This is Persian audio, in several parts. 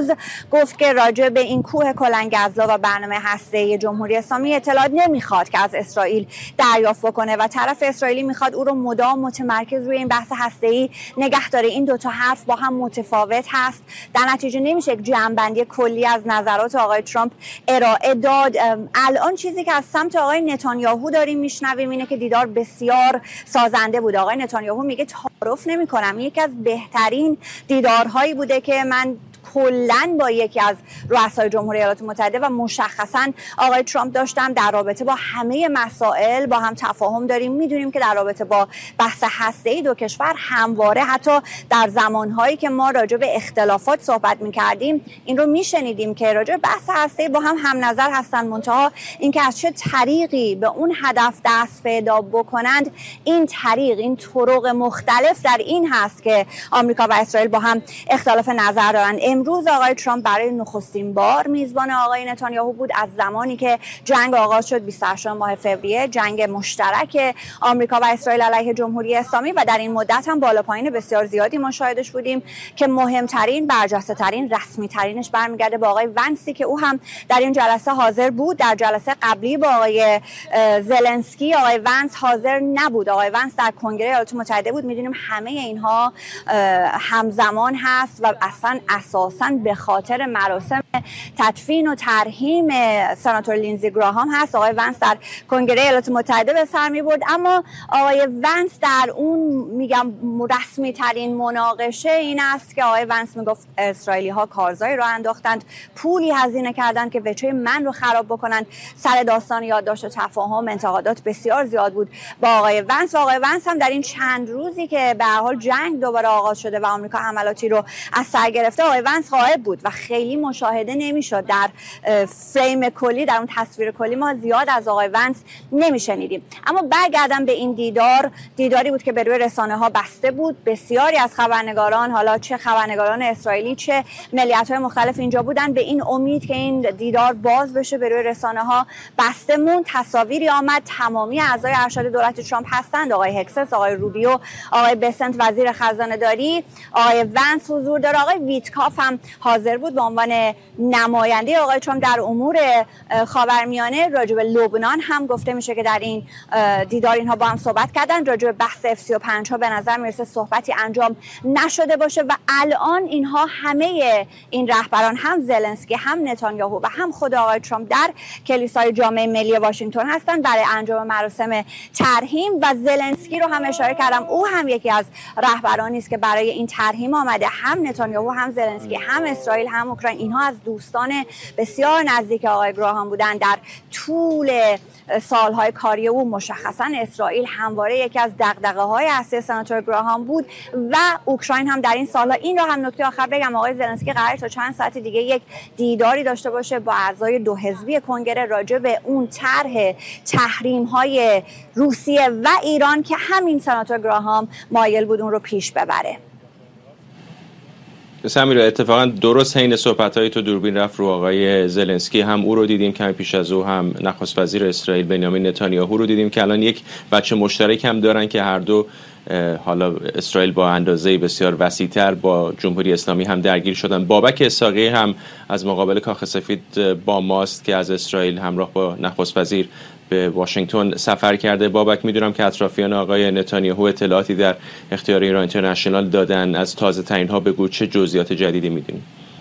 امروز گفت که راجع به این کوه کلنگزلا و برنامه هسته‌ای جمهوری اسلامی اطلاعات نمیخواد که از اسرائیل دریافت بکنه و طرف اسرائیلی میخواد او رو مدام متمرکز روی این بحث هسته‌ای نگه داره. این دو تا حرف با هم متفاوت هست، در نتیجه نمیشه یک جمع‌بندی کلی از نظرات آقای ترامپ ارائه داد. الان چیزی که از سمت آقای نتانیاهو داریم میشنویم اینه که دیدار بسیار سازنده بود. آقای نتانیاهو میگه تعارف نمی‌کنم، یکی از بهترین دیدارهایی بوده که من کلاً با یکی از رؤسای جمهوری ایالات متحده و مشخصاً آقای ترامپ داشتم. در رابطه با همه مسائل با هم تفاهم داریم. میدونیم که در رابطه با بحث هسته‌ای دو کشور همواره حتی در زمانهایی که ما راجع به اختلافات صحبت می‌کردیم این رو میشنیدیم که راجع به بحث هسته‌ای با هم نظر هستن، منتها اینکه از چه طریقی به اون هدف دست پیدا بکنند، این طریق، این طرق مختلف در این هست که آمریکا و اسرائیل با هم اختلاف نظر دارن. امروز آقای ترامپ برای نخستین بار میزبان آقای نتانیاهو بود از زمانی که جنگ آغاز شد 28 ماه فوریه، جنگ مشترک آمریکا و اسرائیل علیه جمهوری اسلامی، و در این مدت هم بالا پایین بسیار زیادی ما شاهدش بودیم که مهمترین، برجسته ترین، رسمی ترینش برمیگرده با آقای ونسی که او هم در این جلسه حاضر بود. در جلسه قبلی با آقای زلنسکی آقای ونس حاضر نبود. آقای ونس در کنگره ایالات متحده بود. میدونیم همه اینها همزمان هست و اصلا اساساً به خاطر مراسم تدفین و ترحیم سناتور لینزی گراهام هست. آقای ونس در کنگره ایالات متحده به سر می برد، اما آقای ونس در اون میگم رسمی ترین مناقشه این است که آقای ونس میگفت اسرائیلی ها کارزاری رو انداختند، پولی هزینه کردند که وجه من رو خراب بکنند. سر داستان یادداشت و تفاهم انتقادات بسیار زیاد بود با آقای ونس و آقای ونس هم در این چند روزی که به هر حال جنگ دوباره آغاز شده و آمریکا حملاتی رو از سر گرفته، آقای ونس غایب بود و خیلی مشاهده نمیشد. در فریم کلی، در اون تصویر کلی ما زیاد از آقای ونس نمیشنیدیم. اما برگردم به این دیداری بود که به روی رسانه ها بسته بود. بسیاری از خبرنگاران، حالا چه خبرنگاران اسرائیلی چه ملیت‌های مختلف اینجا بودن، به این امید که این دیدار باز بشه به روی رسانه ها بسته مون. تصاویری آمد، تمامی اعضای ارشد دولت ترامپ هستند، آقای هکسس، آقای روبیو، آقای بسنت وزیر خزانه داری، آقای ونس حضور داره، آقای ویتکاف هم حاضر بود به عنوان نماینده آقای ترامپ در امور خاورمیانه. راجع به لبنان هم گفته میشه که در این دیدار اینها با هم صحبت کردن. راجع به بحث F-35 ها به نظر میرسه صحبتی انجام نشده باشه و الان اینها همه این رهبران، هم زلنسکی هم نتانیاهو و هم خود آقای ترامپ، در کلیسای جامع ملی واشنگتن هستن برای انجام مراسم ترحیم و زلنسکی رو هم اشاره کردم، او هم یکی از رهبرانی است که برای این ترحیم آمده. هم نتانیاهو هم زلنسکی هم اسرائیل هم اوکراین، اینها از دوستان بسیار نزدیک آقای گراهام بودن در طول سالهای کاری او. مشخصا اسرائیل همواره یکی از دغدغه‌های اصلی سناتور گراهام بود و اوکراین هم در این سالها. این رو هم نکته آخر بگم، آقای زلنسکی قراره تا چند ساعت دیگه یک دیداری داشته باشه با اعضای دو حزبی کنگره راجع به اون طرح تحریم‌های روسیه و ایران که همین سناتور گراهام مایل بود اون رو پیش ببره. سمیرا، اتفاقا درست حین صحبت‌های تو دوربین رفت رو آقای زلنسکی، هم او رو دیدیم کمی پیش از او، هم نخست وزیر اسرائیل بنیامین نتانیاهو رو دیدیم که الان یک بچه مشترک هم دارن که هر دو حالا اسرائیل با اندازه بسیار وسیع‌تر با جمهوری اسلامی هم درگیر شدن. بابک اسحاقی هم از مقابل کاخ سفید با ماست که از اسرائیل همراه با نخست وزیر به واشنگتن سفر کرده. بابک، میدونم که اطرافیان آقای نتانیاهو اطلاعاتی در اختیار ایران اینترنشنال دادن، از تازه ترین ها بگو چه جزئیات جدیدی میدونی؟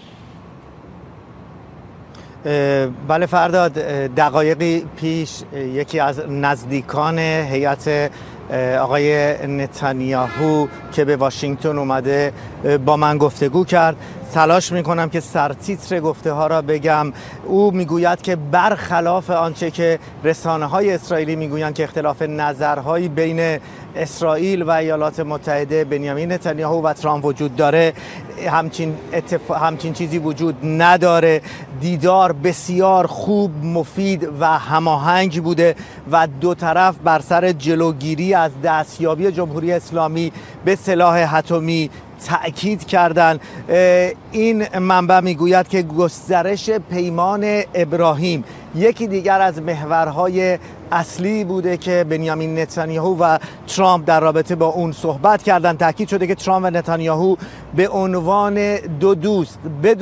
بله فرداد، دقایقی پیش یکی از نزدیکان هیئت آقای نتانیاهو که به واشنگتن اومده با من گفتگو کرد. تلاش میکنم که سرتیتر گفته ها را بگم. او میگوید که برخلاف آنچه که رسانه های اسرائیلی میگویند که اختلاف نظرهایی بین اسرائیل و ایالات متحده، بنیامین نتانیاهو و ترامپ وجود داره، همچین چیزی وجود نداره. دیدار بسیار خوب، مفید و هماهنگ بوده و دو طرف بر سر جلوگیری از دستیابی جمهوری اسلامی به سلاح اتمی تأکید کردند. این منبع میگوید که گسترش پیمان ابراهیم یکی دیگر از محورهای اصلی بوده که بنیامین نتانیاهو و ترامپ در رابطه با اون صحبت کردند. تأکید شده که ترامپ و نتانیاهو به عنوان دو دوست